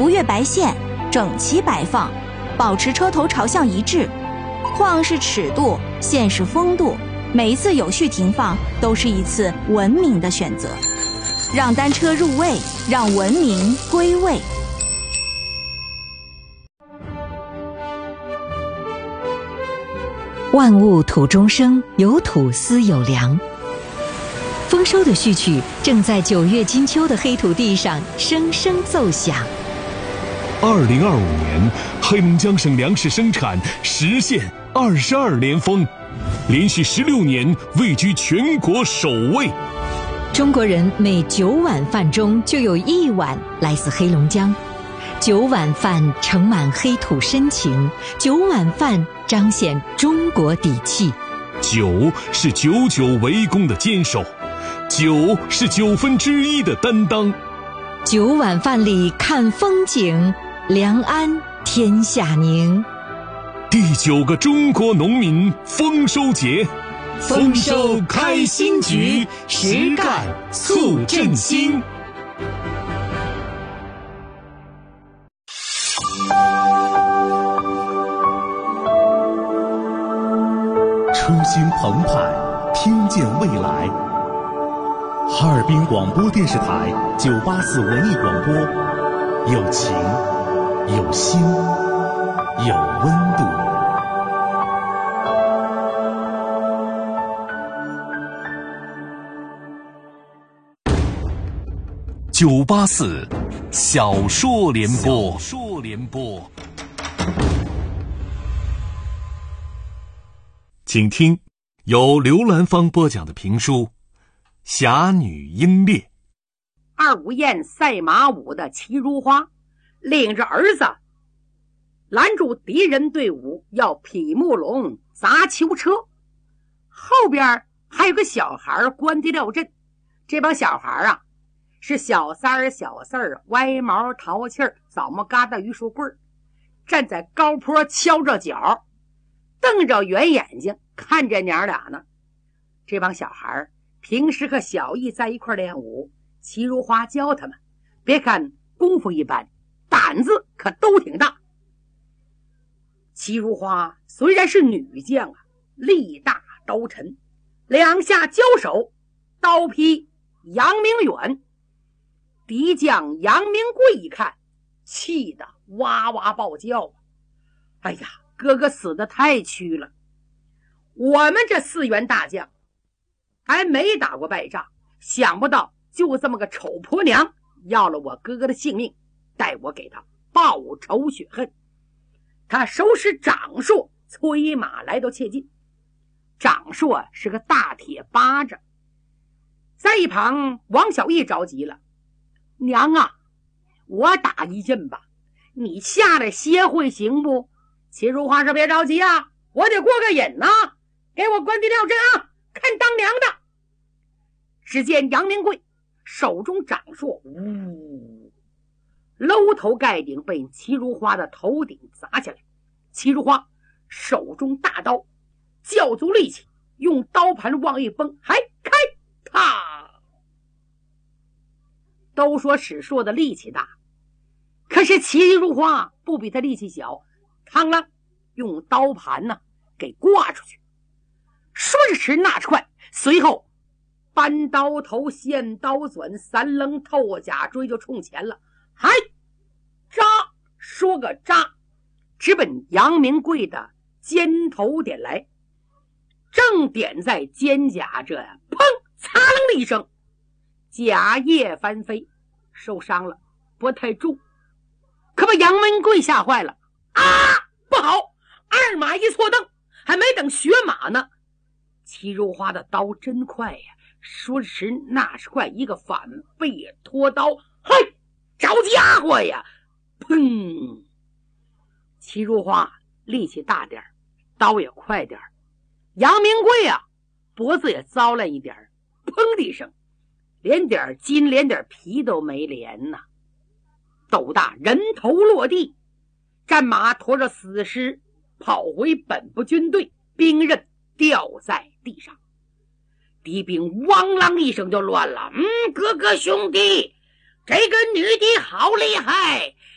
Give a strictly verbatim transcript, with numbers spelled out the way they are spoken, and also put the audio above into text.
不越白线，整齐摆放，保持车头朝向一致。晃是尺度，线是风度，每一次有序停放都是一次文明的选择，让单车入位，让文明归位。 万物土中生，有土斯有粮。丰收的序曲正在九月金秋的黑土地上声声奏响。 二零二五年，黑龙江省粮食生产实现二十二连丰，连续十六年位居全国首位。 中国人每九碗饭中就有一碗来自黑龙江。九碗饭盛满黑土深情，九碗饭彰显中国底气。 九是久久为功的坚守，九是九分之一的担当。 九碗饭里看风景，良安天下宁。 第九个中国农民丰收节， 丰收开新局，实干促振兴。 初心澎湃，听见未来。哈尔滨广播电视台九八四文艺广播，有情，有心，有温度。 九八四小说联播，小说联播。请听由刘兰芳播讲的评书《侠女英烈》。 二五宴赛马舞的齐如花领着儿子拦住敌人队伍，要匹木龙砸囚车，后边还有个小孩关帝廖镇。这帮小孩啊，是小三儿、小四儿、歪毛、淘气儿、枣木疙瘩、榆树棍，站在高坡敲着脚，瞪着圆眼睛看着娘俩呢。这帮小孩平时和小艺在一块练武，齐如花教他们，别看功夫一般，胆子可都挺大。齐如花虽然是女将啊，力大刀沉，两下交手，刀劈杨明远。敌将杨明贵一看，气得哇哇暴叫啊！哎呀，哥哥死得太屈了，我们这四员大将还没打过败仗，想不到就这么个丑婆娘要了我哥哥的性命，待我给他报仇雪恨。他手使掌槊，催马来到切近。掌槊是个大铁巴掌，在一旁王小义着急了，娘啊，我打一阵吧，你下来歇会行不？齐如花说别着急啊，我得过个瘾呢、啊，给我关帝廖镇啊，看当娘的。只见杨明贵手中掌槊，呜，搂头盖顶被齐如花的头顶砸下来。齐如花手中大刀，叫足力气，用刀盘往一崩，还开啪！都说使槊的力气大，可是齐如花不比他力气小，嘡啷用刀盘呢给挂出去。顺时那踹，随后搬刀头、现刀转、三棱透甲锥就冲前了，还扎，说个扎，直奔杨明贵的肩头点来。正点在肩胛这呀，砰，擦楞的一声，甲叶翻飞，受伤了，不太重，可把杨明贵吓坏了啊！不好，二马一错蹬，还没等学马呢，齐如花的刀真快呀，说时那是快，一个反背拖刀，嘿，着家伙呀！砰！齐如花力气大点，刀也快点，杨明贵啊，脖子也糟烂一点，砰的一声，连点筋连点皮都没连呐！斗大人头落地，战马驮着死尸跑回本部军队，兵刃掉在地上。敌兵汪啷一声就乱了。嗯，哥哥兄弟，这个女的好厉害，